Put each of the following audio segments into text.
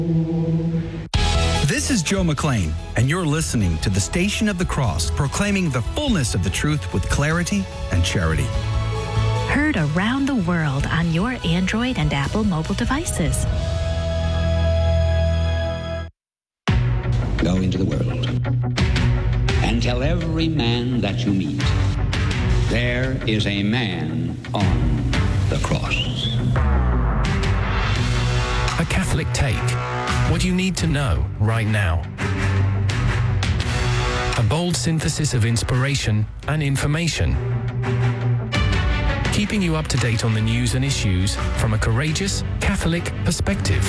This is Joe McLean, and you're listening to the Station of the Cross, proclaiming the fullness of the truth with clarity and charity. Heard around the world on your Android and Apple mobile devices. Go into the world and tell every man that you meet, there is a man on the cross. A Catholic Take. What you need to know right now. A bold synthesis of inspiration and information. Keeping you up to date on the news and issues from a courageous Catholic perspective.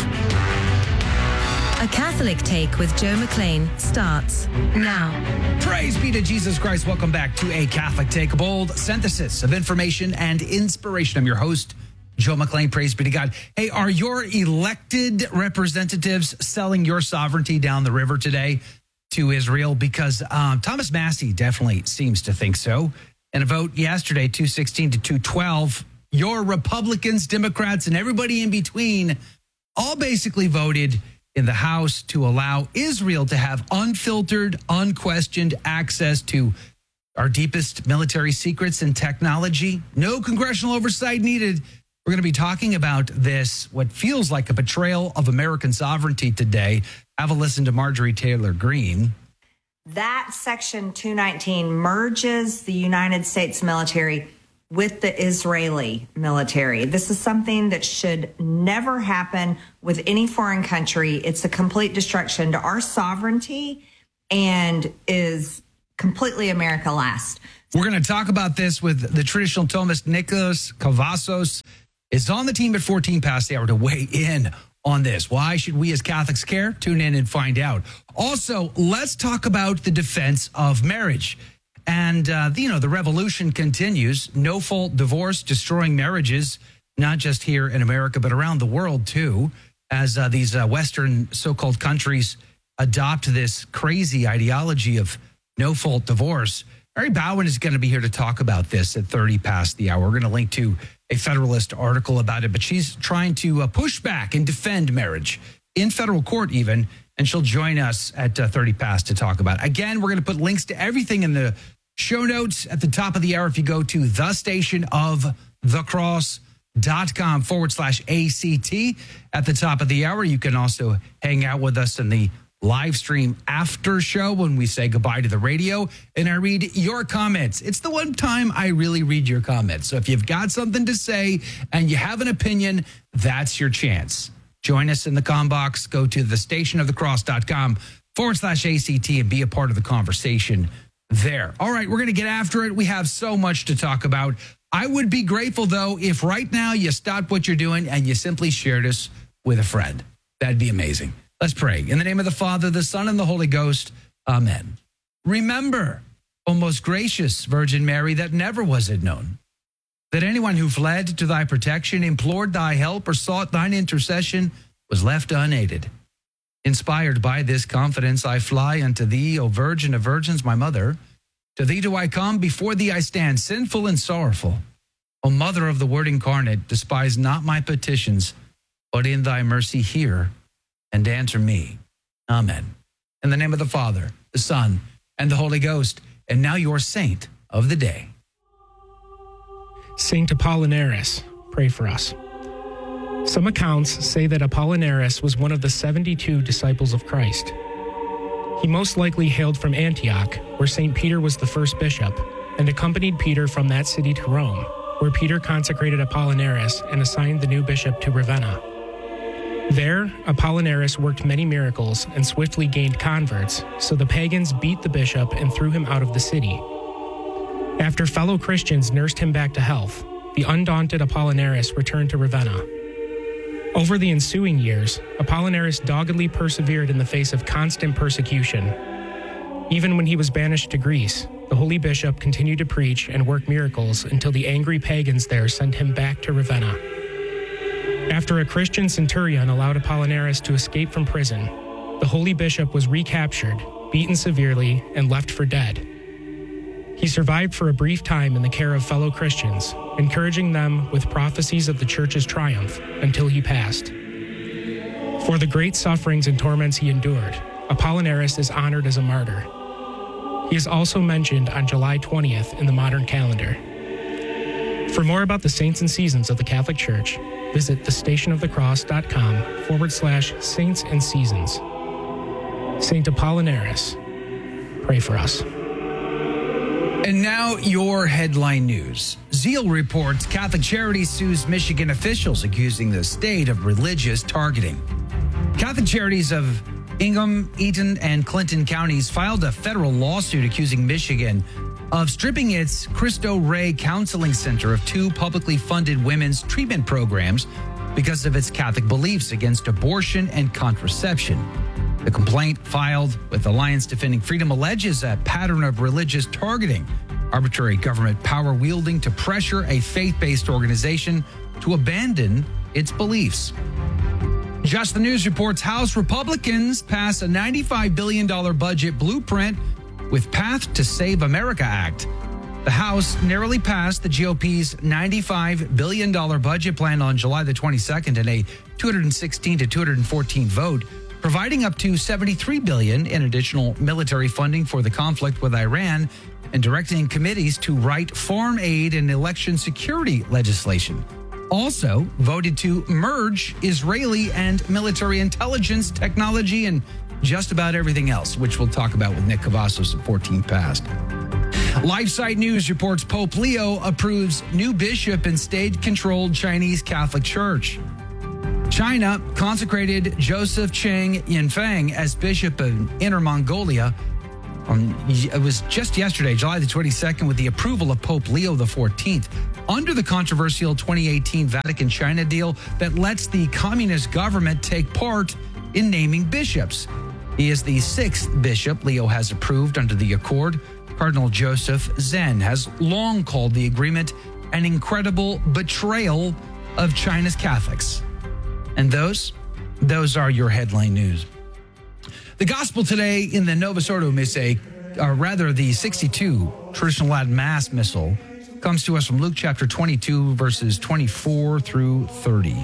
A Catholic Take with Joe McLean starts now. Praise be to Jesus Christ. Welcome back to A Catholic Take, a bold synthesis of information and inspiration. I'm your host, Joe McLean. Praise be to God. Hey, are your elected representatives selling your sovereignty down the river today to Israel? Because Thomas Massey definitely seems to think so. In a vote yesterday, 216 to 212, your Republicans, Democrats, and everybody in between all basically voted in the House to allow Israel to have unfiltered, unquestioned access to our deepest military secrets and technology. No congressional oversight needed. We're going to be talking about this, what feels like a betrayal of American sovereignty today. Have a listen to Marjorie Taylor Greene. That Section 219 merges the United States military with the Israeli military. This is something that should never happen with any foreign country. It's a complete destruction to our sovereignty and is completely America last. We're going to talk about this with the traditional Thomist. Nicholas Cavazos is on the team at 14 past the hour to weigh in on this. Why should we as Catholics care? Tune in and find out. Also, let's talk about the defense of marriage. And, the revolution continues. No-fault divorce, destroying marriages, not just here in America, but around the world, too, as these Western so-called countries adopt this crazy ideology of no-fault divorce. Mary Bowen is going to be here to talk about this at 30 past the hour. We're going to link to a Federalist article about it, but she's trying to push back and defend marriage in federal court even, and she'll join us at 30 past to talk about it. Again, we're going to put links to everything in the show notes at the top of the hour. If you go to thestationofthecross.com/ACT at the top of the hour, you can also hang out with us in the live stream after show when we say goodbye to the radio and I read your comments. It's the one time I really read your comments. So if you've got something to say and you have an opinion, that's your chance. Join us in the comm box. Go to thestationofthecross.com/ACT and be a part of the conversation there. All right, we're going to get after it. We have so much to talk about. I would be grateful, though, if right now you stopped what you're doing and you simply shared us with a friend. That'd be amazing. Let's pray. In the name of the Father, the Son, and the Holy Ghost. Amen. Remember, O most gracious Virgin Mary, that never was it known that anyone who fled to thy protection, implored thy help, or sought thine intercession was left unaided. Inspired by this confidence, I fly unto thee, O Virgin of Virgins, my mother. To thee do I come, before thee I stand, sinful and sorrowful. O Mother of the Word incarnate, despise not my petitions, but in thy mercy hear and answer me. Amen. In the name of the Father, the Son, and the Holy Ghost. And now your saint of the day. Saint Apollinaris, pray for us. Some accounts say that Apollinaris was one of the 72 disciples of Christ. He most likely hailed from Antioch, where St. Peter was the first bishop, and accompanied Peter from that city to Rome, where Peter consecrated Apollinaris and assigned the new bishop to Ravenna. There, Apollinaris worked many miracles and swiftly gained converts, so the pagans beat the bishop and threw him out of the city. After fellow Christians nursed him back to health, the undaunted Apollinaris returned to Ravenna. Over the ensuing years, Apollinaris doggedly persevered in the face of constant persecution. Even when he was banished to Greece, the holy bishop continued to preach and work miracles until the angry pagans there sent him back to Ravenna. After a Christian centurion allowed Apollinaris to escape from prison, the holy bishop was recaptured, beaten severely, and left for dead. He survived for a brief time in the care of fellow Christians, encouraging them with prophecies of the church's triumph until he passed. For the great sufferings and torments he endured, Apollinaris is honored as a martyr. He is also mentioned on July 20th in the modern calendar. For more about the saints and seasons of the Catholic Church, visit thestationofthecross.com/saints and seasons. Saint Apollinaris, pray for us. And now your headline news. Zeal reports Catholic Charities sues Michigan officials accusing the state of religious targeting. Catholic Charities of Ingham, Eaton, and Clinton counties filed a federal lawsuit accusing Michigan of stripping its Cristo Rey Counseling Center of 2 publicly funded women's treatment programs because of its Catholic beliefs against abortion and contraception. The complaint filed with Alliance Defending Freedom alleges a pattern of religious targeting, arbitrary government power wielding to pressure a faith-based organization to abandon its beliefs. Just the News reports House Republicans pass a $95 billion budget blueprint with Path to Save America Act. The House narrowly passed the GOP's $95 billion budget plan on July the 22nd in a 216 to 214 vote, providing up to $73 billion in additional military funding for the conflict with Iran and directing committees to write foreign aid and election security legislation. Also voted to merge Israeli and military intelligence technology and just about everything else, which we'll talk about with Nick Cavazos at 14 past. LifeSite News reports Pope Leo approves new bishop in state-controlled Chinese Catholic Church. China consecrated Joseph Cheng Yinfeng as Bishop of Inner Mongolia. It was just yesterday, July the 22nd, with the approval of Pope Leo XIV, under the controversial 2018 Vatican-China deal that lets the communist government take part in naming bishops. He is the 6th bishop Leo has approved under the accord. Cardinal Joseph Zen has long called the agreement an incredible betrayal of China's Catholics. And those are your headline news. The gospel today in the Novus Ordo Missae, or rather the 62 traditional Latin Mass Missal, comes to us from Luke chapter 22, verses 24 through 30.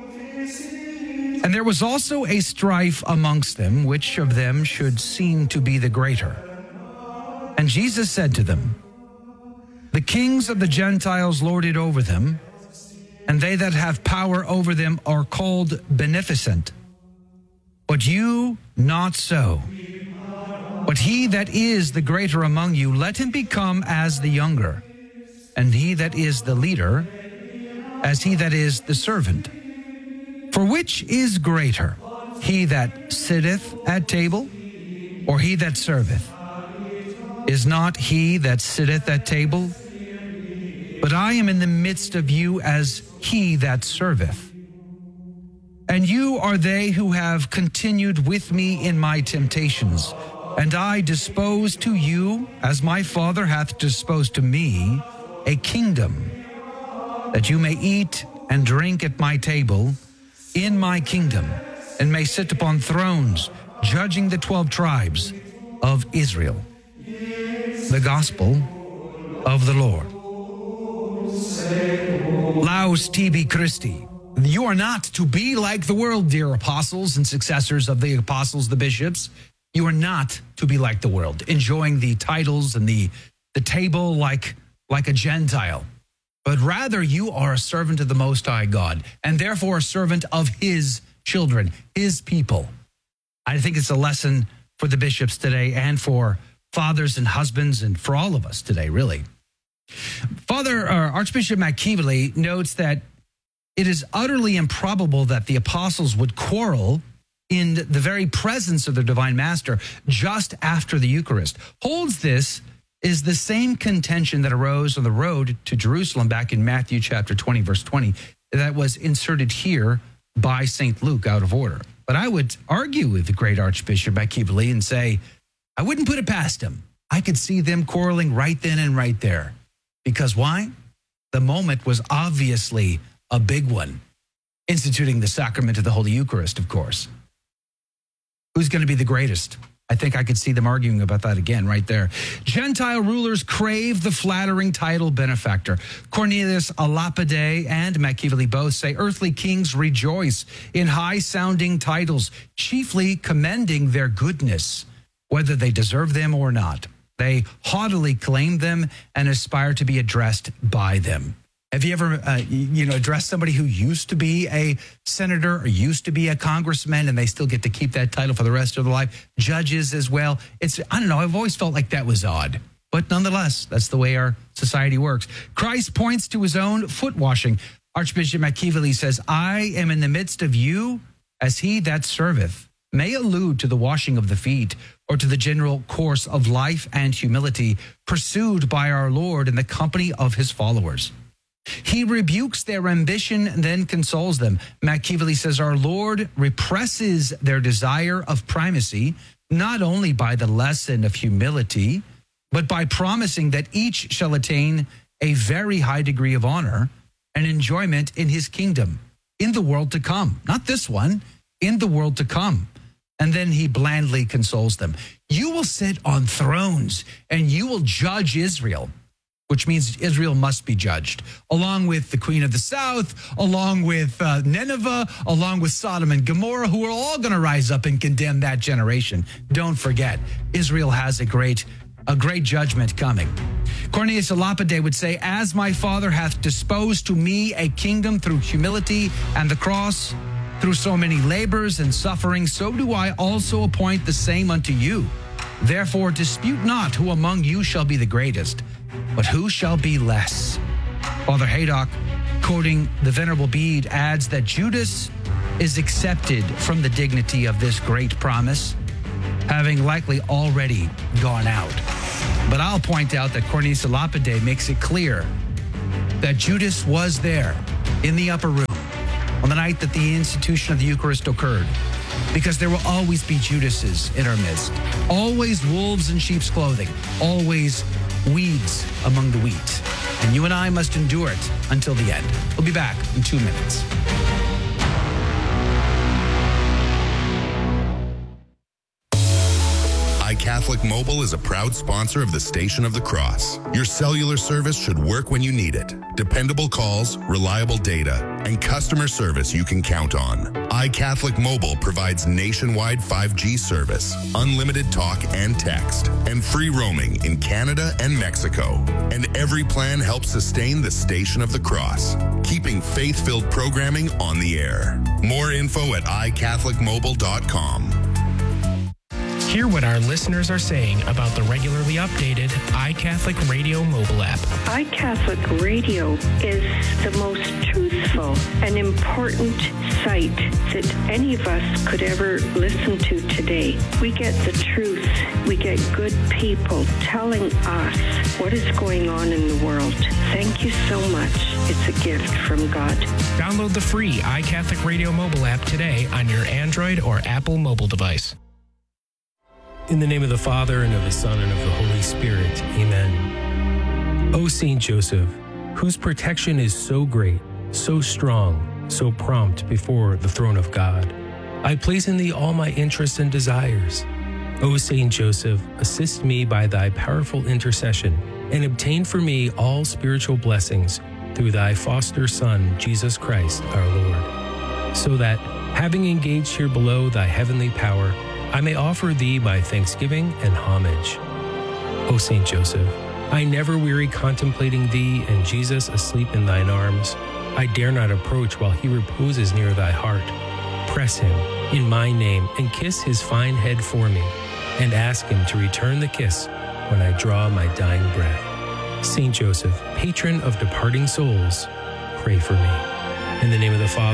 And there was also a strife amongst them, which of them should seem to be the greater. And Jesus said to them, the kings of the Gentiles lord it over them, and they that have power over them are called beneficent. But you not so. But he that is the greater among you, let him become as the younger, and he that is the leader, as he that is the servant. For which is greater, he that sitteth at table, or he that serveth? Is not he that sitteth at table? But I am in the midst of you as he that serveth. And you are they who have continued with me in my temptations, and I dispose to you, as my Father hath disposed to me, a kingdom, that you may eat and drink at my table in my kingdom, and may sit upon thrones, judging the 12 tribes of Israel. The Gospel of the Lord. Laus tibi Christi. You are not to be like the world, dear apostles and successors of the apostles, the bishops. You are not to be like the world, enjoying the titles and the table like a Gentile. But rather you are a servant of the Most High God, and therefore a servant of his children, his people. I think it's a lesson for the bishops today and for fathers and husbands and for all of us today, really. Archbishop McKeeverly notes that it is utterly improbable that the apostles would quarrel in the very presence of their divine master just after the Eucharist. Holds this is the same contention that arose on the road to Jerusalem back in Matthew chapter 20, verse 20, that was inserted here by St. Luke out of order. But I would argue with the great Archbishop McKeeverly and say, I wouldn't put it past him. I could see them quarreling right then and right there. Because why? The moment was obviously a big one, instituting the sacrament of the Holy Eucharist, of course. Who's going to be the greatest? I think I could see them arguing about that again right there. Gentile rulers crave the flattering title benefactor. Cornelius a Lapide and Machiavelli both say earthly kings rejoice in high-sounding titles, chiefly commending their goodness, whether they deserve them or not. They haughtily claim them and aspire to be addressed by them. Have you ever, addressed somebody who used to be a senator or used to be a congressman and they still get to keep that title for the rest of their life? Judges as well. I don't know. I've always felt like that was odd. But nonetheless, that's the way our society works. Christ points to his own foot washing. Archbishop Machiavelli says, I am in the midst of you as he that serveth, may allude to the washing of the feet or to the general course of life and humility pursued by our Lord in the company of his followers. He rebukes their ambition and then consoles them. Machiavelli says our Lord represses their desire of primacy, not only by the lesson of humility, but by promising that each shall attain a very high degree of honor and enjoyment in his kingdom, in the world to come. Not this one, in the world to come. And then he blandly consoles them. You will sit on thrones and you will judge Israel, which means Israel must be judged, along with the Queen of the South, along with Nineveh, along with Sodom and Gomorrah, who are all going to rise up and condemn that generation. Don't forget, Israel has a great judgment coming. Cornelius a Lapide would say, as my Father hath disposed to me a kingdom through humility and the cross, through so many labors and sufferings, so do I also appoint the same unto you. Therefore dispute not who among you shall be the greatest, but who shall be less? Father Haydock, quoting the Venerable Bede, adds that Judas is accepted from the dignity of this great promise, having likely already gone out. But I'll point out that Cornelius a Lapide makes it clear that Judas was there in the upper room on the night that the institution of the Eucharist occurred, because there will always be Judases in our midst, always wolves in sheep's clothing, always weeds among the wheat. And you and I must endure it until the end. We'll be back in 2 minutes. iCatholic Mobile is a proud sponsor of the Station of the Cross. Your cellular service should work when you need it. Dependable calls, reliable data, and customer service you can count on. iCatholic Mobile provides nationwide 5G service, unlimited talk and text, and free roaming in Canada and Mexico. And every plan helps sustain the Station of the Cross, keeping faith-filled programming on the air. More info at iCatholicMobile.com. Hear what our listeners are saying about the regularly updated iCatholic Radio mobile app. iCatholic Radio is the most truthful and important site that any of us could ever listen to today. We get the truth. We get good people telling us what is going on in the world. Thank you so much. It's a gift from God. Download the free iCatholic Radio mobile app today on your Android or Apple mobile device. In the name of the Father, and of the Son, and of the Holy Spirit. Amen. O Saint Joseph, whose protection is so great, so strong, so prompt before the throne of God, I place in thee all my interests and desires. O Saint Joseph, assist me by thy powerful intercession, and obtain for me all spiritual blessings through thy foster Son, Jesus Christ, our Lord, so that, having engaged here below thy heavenly power, I may offer thee my thanksgiving and homage. O Saint Joseph, I never weary contemplating thee and Jesus asleep in thine arms. I dare not approach while he reposes near thy heart. Press him in my name and kiss his fine head for me, and ask him to return the kiss when I draw my dying breath. Saint Joseph, patron of departing souls, pray for me. In the name of the Father,